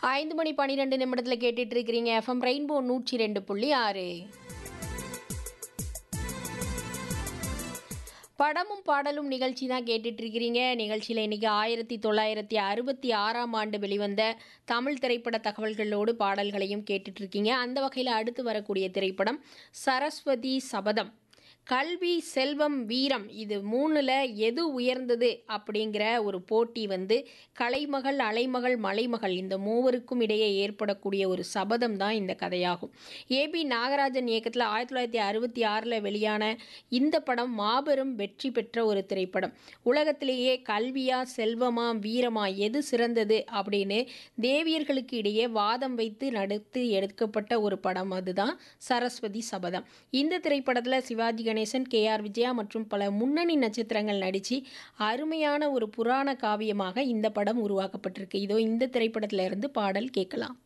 5 மணி 12 நிமிடத்தில் கேட்டுட்டு இருக்கிறீங்க எஃப்எம் ரெயின்போ 102.6. படமும் பாடலும் நிகழ்ச்சி தான் கேட்டுட்டு இருக்கிறீங்க. நிகழ்ச்சியில் இன்னைக்கு 1966ஆம் ஆண்டு வெளிவந்த தமிழ் திரைப்பட தகவல்களோடு பாடல்களையும் கேட்டுட்டு இருக்கீங்க. அந்த வகையில் அடுத்து வரக்கூடிய திரைப்படம் சரஸ்வதி சபதம். கல்வி, செல்வம், வீரம் இது மூணுல எது உயர்ந்தது அப்படிங்கிற ஒரு போட்டி கலைமகள், அலைமகள், மலைமகள் இந்த மூவருக்கும் இடையே ஏற்படக்கூடிய ஒரு சபதம் தான் இந்த கதையாகும். ஏபி நாகராஜன் இயக்கத்தில் 1966 வெளியான இந்த படம் மாபெரும் வெற்றி பெற்ற ஒரு திரைப்படம். உலகத்திலேயே கல்வியா, செல்வமா, வீரமா எது சிறந்தது அப்படின்னு தேவியர்களுக்கு இடையே வாதம் வைத்து நடத்தி எடுக்கப்பட்ட ஒரு படம் அதுதான் சரஸ்வதி சபதம். இந்த திரைப்படத்தில் சிவாஜி கணேசன், KR விஜயா மற்றும் பல முன்னணி நட்சத்திரங்கள் நடித்து அருமையான ஒரு புராண காவியமாக இந்த படம் உருவாக்கப்பட்டிருக்கு. இதோ இந்த திரைப்படத்திலிருந்து பாடல் கேட்கலாம்.